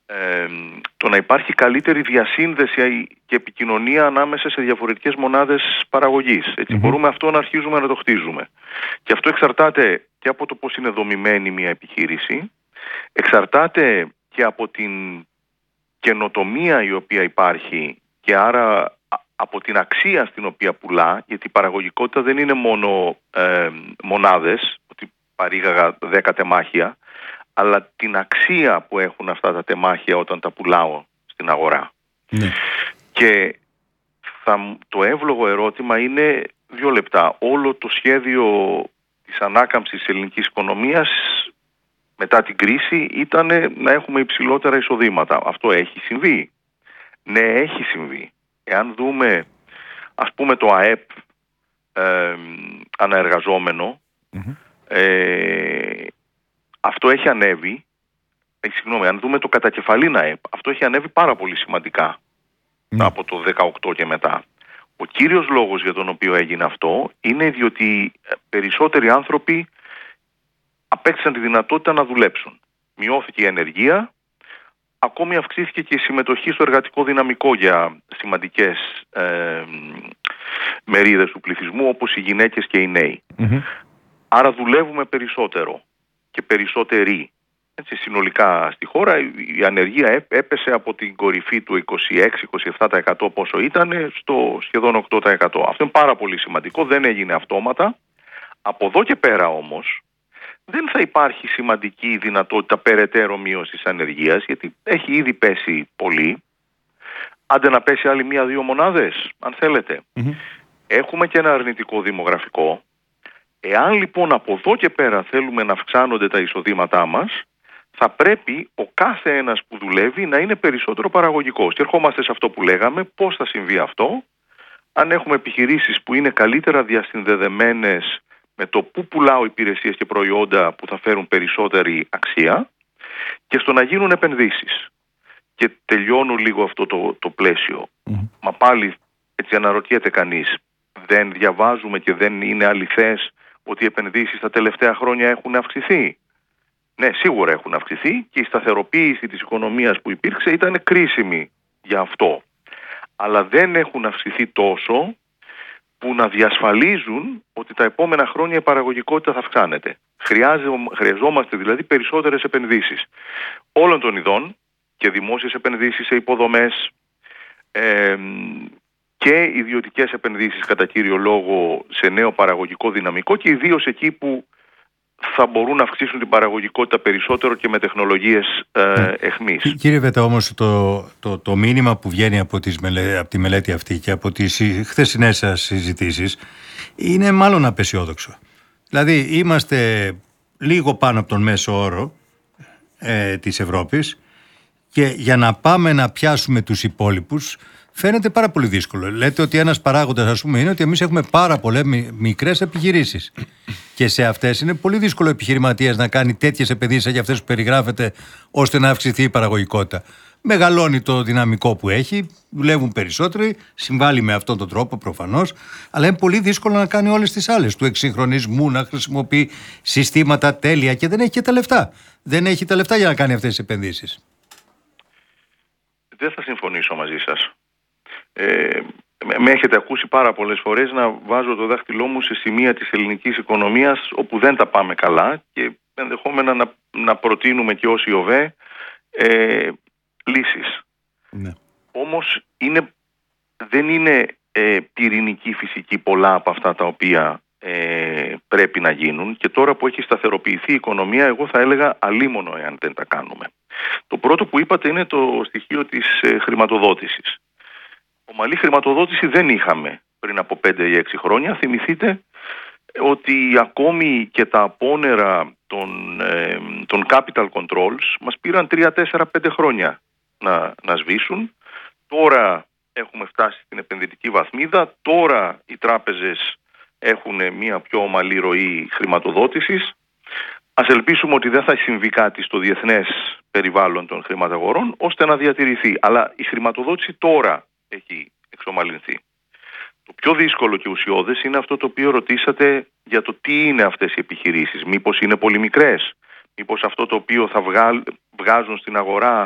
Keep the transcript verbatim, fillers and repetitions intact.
ε, το να υπάρχει καλύτερη διασύνδεση και επικοινωνία ανάμεσα σε διαφορετικές μονάδες παραγωγής. Έτσι, mm-hmm. Μπορούμε αυτό να αρχίζουμε να το χτίζουμε. Και αυτό εξαρτάται και από το πώς είναι δομημένη μια επιχείρηση, εξαρτάται και από την καινοτομία η οποία υπάρχει και άρα από την αξία στην οποία πουλά, γιατί η παραγωγικότητα δεν είναι μόνο ε, μονάδες, ότι παρήγαγα δέκα τεμάχια, αλλά την αξία που έχουν αυτά τα τεμάχια όταν τα πουλάω στην αγορά. Ναι. Και θα, το εύλογο ερώτημα είναι δύο λεπτά. Όλο το σχέδιο της ανάκαμψης της ελληνικής οικονομίας μετά την κρίση ήταν να έχουμε υψηλότερα εισοδήματα. Αυτό έχει συμβεί. Ναι, έχει συμβεί. Εάν δούμε, ας πούμε, το ΑΕΠ ε, αναεργαζόμενο, mm-hmm. ε, αυτό έχει ανέβει. Ε, συγγνώμη, αν δούμε το κατακεφαλήν ΑΕΠ, αυτό έχει ανέβει πάρα πολύ σημαντικά mm. από το δεκαοκτώ και μετά. Ο κύριος λόγος για τον οποίο έγινε αυτό είναι διότι περισσότεροι άνθρωποι απέκτησαν τη δυνατότητα να δουλέψουν. Μειώθηκε η ανεργία, ακόμη αυξήθηκε και η συμμετοχή στο εργατικό δυναμικό για σημαντικές ε, μερίδες του πληθυσμού, όπως οι γυναίκες και οι νέοι. Mm-hmm. Άρα δουλεύουμε περισσότερο και περισσότεροι. Έτσι, συνολικά στη χώρα η ανεργία έπεσε από την κορυφή του είκοσι έξι με είκοσι επτά τοις εκατό πόσο ήταν στο σχεδόν οκτώ τοις εκατό. Αυτό είναι πάρα πολύ σημαντικό, δεν έγινε αυτόματα. Από εδώ και πέρα όμως δεν θα υπάρχει σημαντική δυνατότητα περαιτέρω μείωσης της ανεργίας, γιατί έχει ήδη πέσει πολύ. Άντε να πέσει άλλη μία-δύο μονάδες, αν θέλετε. Mm-hmm. Έχουμε και ένα αρνητικό δημογραφικό. Εάν λοιπόν από εδώ και πέρα θέλουμε να αυξάνονται τα εισοδήματά μας, θα πρέπει ο κάθε ένας που δουλεύει να είναι περισσότερο παραγωγικός. Και ερχόμαστε σε αυτό που λέγαμε, πώς θα συμβεί αυτό, αν έχουμε επιχειρήσεις που είναι καλύτερα διασυνδεδεμένες με το πού πουλάω υπηρεσίες και προϊόντα που θα φέρουν περισσότερη αξία και στο να γίνουν επενδύσεις. Και τελειώνω λίγο αυτό το, το πλαίσιο. Mm. Μα πάλι έτσι αναρωτιέται κανείς, δεν διαβάζουμε και δεν είναι αληθές ότι οι επενδύσεις τα τελευταία χρόνια έχουν αυξηθεί? Ναι, σίγουρα έχουν αυξηθεί και η σταθεροποίηση της οικονομίας που υπήρξε ήταν κρίσιμη για αυτό. Αλλά δεν έχουν αυξηθεί τόσο που να διασφαλίζουν ότι τα επόμενα χρόνια η παραγωγικότητα θα αυξάνεται. Χρειαζόμαστε δηλαδή περισσότερες επενδύσεις όλων των ειδών και δημόσιες επενδύσεις σε υποδομές ε, και ιδιωτικές επενδύσεις κατά κύριο λόγο σε νέο παραγωγικό δυναμικό και ιδίως εκεί που θα μπορούν να αυξήσουν την παραγωγικότητα περισσότερο και με τεχνολογίες ε, εχμής. Κύριε Βέτα, όμως το, το, το μήνυμα που βγαίνει από, τις μελέ, από τη μελέτη αυτή και από τις χθεσινές σας συζητήσεις είναι μάλλον απεσιόδοξο. Δηλαδή είμαστε λίγο πάνω από τον μέσο όρο ε, της Ευρώπης και για να πάμε να πιάσουμε τους υπόλοιπους φαίνεται πάρα πολύ δύσκολο. Λέτε ότι ένας παράγοντας, ας πούμε, είναι ότι εμείς έχουμε πάρα πολλές μικρές επιχειρήσεις. Και σε αυτές είναι πολύ δύσκολο ο επιχειρηματίας να κάνει τέτοιες επενδύσεις για αυτές που περιγράφεται, ώστε να αυξηθεί η παραγωγικότητα. Μεγαλώνει το δυναμικό που έχει, δουλεύουν περισσότεροι, συμβάλλει με αυτόν τον τρόπο προφανώς, αλλά είναι πολύ δύσκολο να κάνει όλες τις άλλες του εξυγχρονισμού, να χρησιμοποιεί συστήματα τέλεια και δεν έχει και τα λεφτά. Δεν έχει τα λεφτά για να κάνει αυτές τις επενδύσεις. Δεν θα συμφωνήσω μαζί σας. Ε, με έχετε ακούσει πάρα πολλές φορές να βάζω το δάχτυλό μου σε σημεία της ελληνικής οικονομίας όπου δεν τα πάμε καλά και ενδεχόμενα να, να προτείνουμε και ως ΙΟΒΕ ε, λύσεις. Ναι. Όμως είναι, δεν είναι ε, πυρηνική φυσική πολλά από αυτά τα οποία ε, πρέπει να γίνουν και τώρα που έχει σταθεροποιηθεί η οικονομία εγώ θα έλεγα αλίμονο εάν δεν τα κάνουμε. Το πρώτο που είπατε είναι το στοιχείο της ε, χρηματοδότησης. Ομαλή χρηματοδότηση δεν είχαμε πριν από πέντε ή έξι χρόνια. Θυμηθείτε ότι ακόμη και τα απόνερα των, ε, των capital controls μας πήραν τρία, τέσσερα, πέντε χρόνια να, να σβήσουν. Τώρα έχουμε φτάσει στην επενδυτική βαθμίδα. Τώρα οι τράπεζες έχουν μια πιο ομαλή ροή χρηματοδότησης. Ας ελπίσουμε ότι δεν θα συμβεί κάτι στο διεθνές περιβάλλον των χρηματαγορών ώστε να διατηρηθεί. Αλλά η χρηματοδότηση τώρα έχει εξομαλυνθεί. Το πιο δύσκολο και ουσιώδες είναι αυτό το οποίο ρωτήσατε για το τι είναι αυτές οι επιχειρήσεις. Μήπως είναι πολύ μικρές, μήπως αυτό το οποίο θα βγάζουν στην αγορά